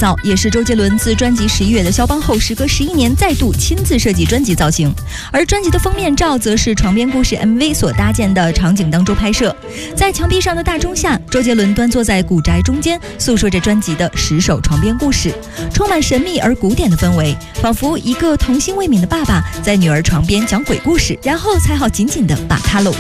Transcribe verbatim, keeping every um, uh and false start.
造，也是周杰伦自专辑《十一月的肖邦》后，时隔十一年再度亲自设计专辑造型。而专辑的封面照则是《床边故事》M V 所搭建的场景当中拍摄，在墙壁上的大钟下，周杰伦端坐在古宅中间，诉说着专辑的十首床边故事，充满神秘而古典的氛围，仿佛一个童心未泯的爸爸在女儿床边讲鬼故事，然后才好紧紧地把她搂住。